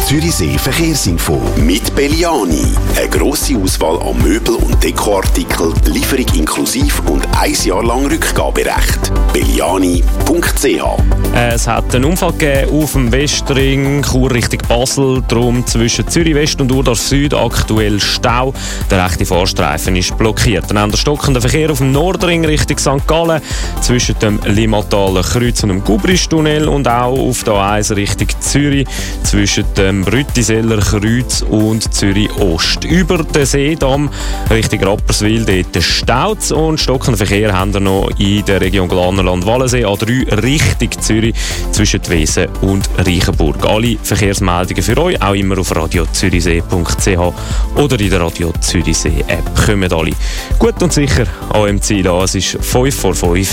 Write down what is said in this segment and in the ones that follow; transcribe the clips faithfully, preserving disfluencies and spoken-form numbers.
Zürichsee Verkehrsinfo mit Belliani. Eine grosse Auswahl an Möbel- und Dekoartikeln, Lieferung inklusiv und ein Jahr lang Rückgaberecht. belliani punkt c h. Es hat einen Unfall gegeben auf dem Westring, Chur Richtung Basel, darum zwischen Zürich West und Urdorf Süd aktuell Stau. Der rechte Fahrstreifen ist blockiert. Dann haben wir stockenden Verkehr auf dem Nordring Richtung Sankt Gallen, zwischen dem Limmataler Kreuz und dem Gubristunnel und auch auf der A eins Richtung Zürich, zwischen dem Brüttiseller Kreuz und Zürich Ost. Über den Seedamm Richtung Rapperswil, dort staut und stockenden Verkehr haben wir noch in der Region Glanerland-Wallensee, A drei Richtung Zürich, zwischen Wesen und Reichenburg. Alle Verkehrsmeldungen für euch auch immer auf radio zürichsee punkt c h oder in der Radio Zürichsee App. Kommen alle gut und sicher an eurem Ziel an. Es ist fünf vor fünf.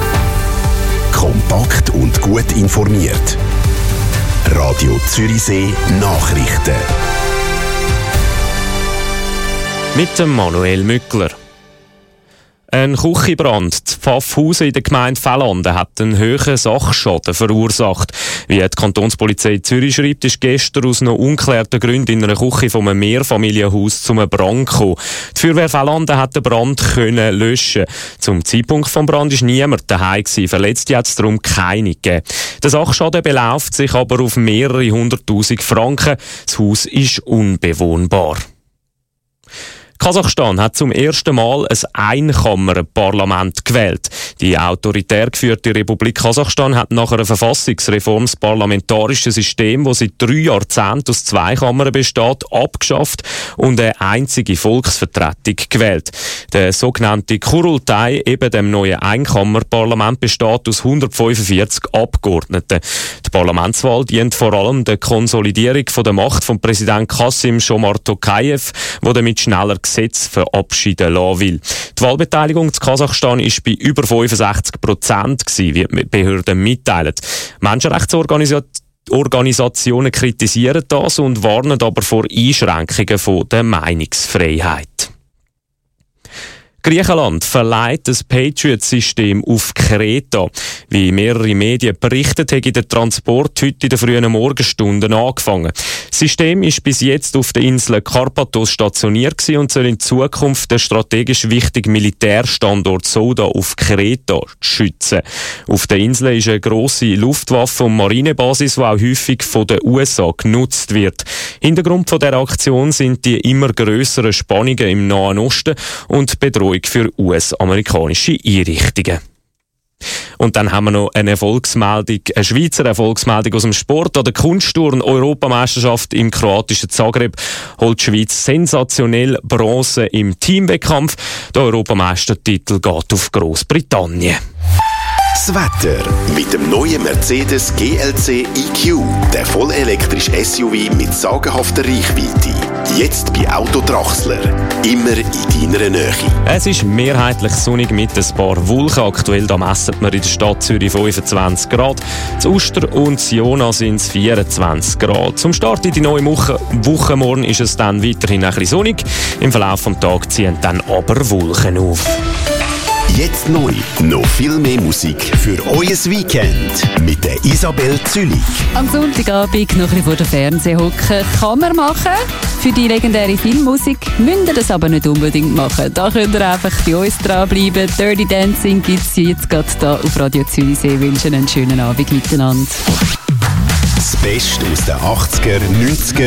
Kompakt und gut informiert. Radio Zürichsee Nachrichten. Mit dem Manuel Mückler. Ein Küchenbrand in Pfaffhausen in der Gemeinde Fellanden hat einen hohen Sachschaden verursacht. Wie die Kantonspolizei Zürich schreibt, ist gestern aus noch unklärten Gründen in einer Küche von einem Mehrfamilienhaus zum Brand gekommen. Die Feuerwehr Fellanden hat den Brand können löschen. Zum Zeitpunkt des Brandes war niemand daheim gewesen. Verletzt hat es darum keine gegeben. Der Sachschaden beläuft sich aber auf mehrere hunderttausend Franken. Das Haus ist unbewohnbar. Kasachstan hat zum ersten Mal ein Einkammerparlament gewählt. Die autoritär geführte Republik Kasachstan hat nach einer Verfassungsreform das parlamentarische System, das seit drei Jahrzehnten aus zwei Kammern besteht, abgeschafft und eine einzige Volksvertretung gewählt. Der sogenannte Kurultai, eben dem neuen Einkammerparlament, besteht aus hundertfünfundvierzig Abgeordneten. Die Parlamentswahl dient vor allem der Konsolidierung von der Macht von Präsident Kassim Jomart Tokayev, der damit schneller Gesetz verabschieden lassen will. Die Wahlbeteiligung in Kasachstan war bei über fünfundsechzig Prozent, wie die Behörden mitteilen. Menschenrechtsorganisationen kritisieren das und warnen aber vor Einschränkungen von der Meinungsfreiheit. Griechenland verleiht das Patriot-System auf Kreta. Wie mehrere Medien berichtet, hat der Transport heute in den frühen Morgenstunden angefangen. Das System ist bis jetzt auf der Insel Karpathos stationiert und soll in Zukunft den strategisch wichtigen Militärstandort Souda auf Kreta schützen. Auf der Insel ist eine grosse Luftwaffe- und Marinebasis, die auch häufig von den U S A genutzt wird. Hintergrund von der Aktion sind die immer grösseren Spannungen im Nahen Osten und die Bedrohung für U S-amerikanische Einrichtungen. Und dann haben wir noch eine Erfolgsmeldung, eine Schweizer Erfolgsmeldung aus dem Sport. An der Kunstturn-Europameisterschaft im kroatischen Zagreb holt die Schweiz sensationell Bronze im Teamwettkampf. Der Europameistertitel geht auf Grossbritannien. Das Wetter mit dem neuen Mercedes G L C E Q, der vollelektrische S U V mit sagenhafter Reichweite. Jetzt bei Autodrachsler. Immer in deiner Nähe. Es ist mehrheitlich sonnig mit ein paar Wolken. Aktuell da messen wir in der Stadt Zürich fünfundzwanzig Grad. Zu Uster und Siona sind es vierundzwanzig Grad. Zum Start in die neue Woche, Woche morgen ist es dann weiterhin ein bisschen sonnig. Im Verlauf des Tages ziehen dann aber Wolken auf. Jetzt neu, noch viel mehr Musik für euer Weekend mit der Isabel Zülich. Am Sonntagabend noch ein bisschen vor dem Fernseher hocken kann man machen. Für die legendäre Filmmusik müsst ihr das aber nicht unbedingt machen. Da könnt ihr einfach bei uns dranbleiben. Dirty Dancing gibt es jetzt gerade hier auf Radio Zürichsee. Wünschen einen schönen Abend miteinander. Das Beste aus den achtziger, neunziger